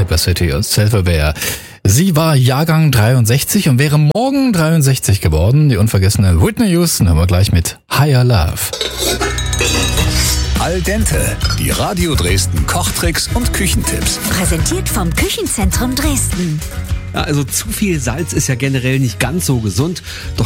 Super City aus Selverware. Sie war Jahrgang 63 und wäre morgen 63 geworden. Die unvergessene Whitney Houston haben wir gleich mit Higher Love. Al dente, die Radio Dresden Kochtricks und Küchentipps. Präsentiert vom Küchenzentrum Dresden. Ja, also zu viel Salz ist ja generell nicht ganz so gesund. Doch